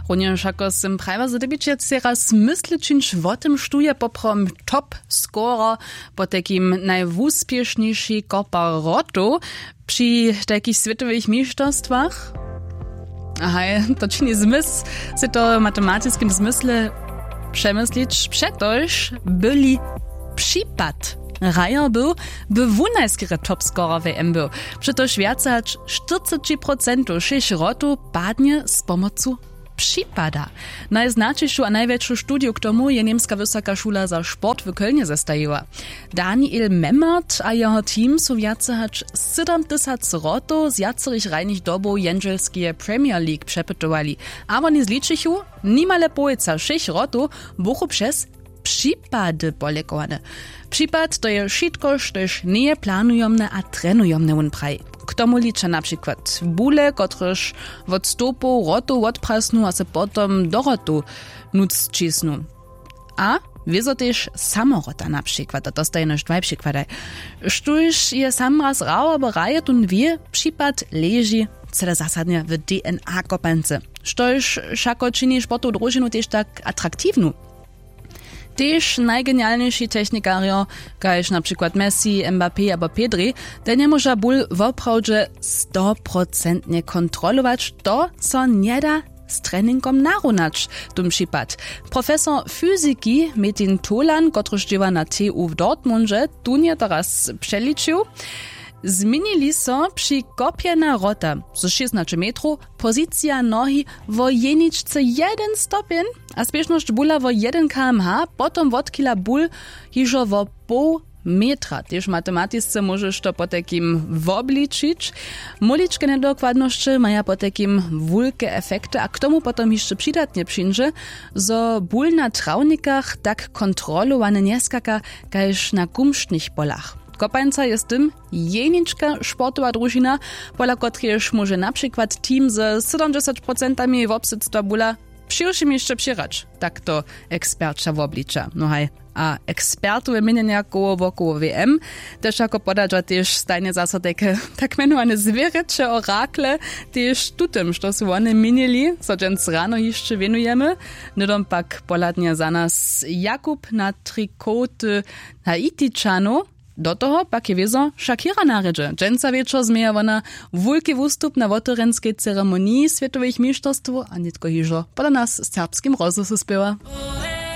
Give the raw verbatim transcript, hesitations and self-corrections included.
Również ako sem prawa zadebicie teraz mysličinč o tym štuje poprom top scorer po takim najwuspieszniejszy kopar rotu przy takich światowych mistrzostwach. Aha, to czyni zmysł, się to w matematycznym zmysle przemyslić, przetoż byli przypad. Rajer był, by wunajskere topscorer W M był. Przetoż więcej niż czterdzieści procent sześć rotu padnie z pomocą przypada. Najznaczniejszą a największą studiu k tomu je niemska wysoka szula za sport w Kölnie zastajiła. Daniel Memmert a jeho team są więcej niż siedemdziesiąt rotów z jacerich rajnych dobów jędrzelskie Premier League przepytowali. A oni zliczychu nimale połyca sześć rotów buchu przez przypady polekowane. Przypad to je wszystko, štož nie planujomne a trenujomne unpraj. K tomu liczę na przykład bóle, kotreż od stopu rotu odprasnu, a se potom do rotu nuc cisnu. A wieso też samorota na przykład, a to staje nasz dwa przykłady. Štož je sam raz rao, bo raje tun wie, przypad leży cele zasadnie w D N A kopance. Štož šako czyni sportu družinu też tak atraktivnu. Tež najgenialniejsi technikario, kajż na przykład Messi, Mbappé albo Pedri, ten nie może ból woprawdźe sto procent kontrolować to, co nie da z treningom narunać, tym przypad. Profesor fizyki Metin Tolan, który dziewa na T U w Dortmundzie, tu nie teraz przeliczył, zmienili so przy kopie na rota z szesnaście metrów pozycja nogi wo jeniczce jeden stopień, a spieszność bóla wo jeden kilometr, potom odkila ból hižo wo pół metra. Też matematyce możesz to po takim wobliczyć. Moliczke niedokładności mają po takim wulke efekty, a k tomu potom jeszcze przydatnie przyjdzie, zo ból na trawnikach tak kontrolowany nie skaka, kajż na gumsztnych polach. Kopańca jest tym jeniczka sportowa drużyna, pola kotryż może na przykład team z siedemdziesiąt procent w obsyctwa bóla przyjrzym jeszcze przyrać. Tak to ekspertcza w oblicza. No hej, a ekspertu wymienienia koło wokół W M też jako podać, że też stajnie zase takie tak mianowane zwierzęcze orakle też tutym, że są one minili, co dżens rano jeszcze winujemy. Nydom pak poladnie za nas Jakub na trikoty Haitičanu. Do toho pak je wiezo Shakira naredže. Dženca wieczor zmieja ona wulki wustup na wotorenskiej ceremonii światowych mistrzostw, a nitko hižo poda nas z serbskim rozhlasu spiewa.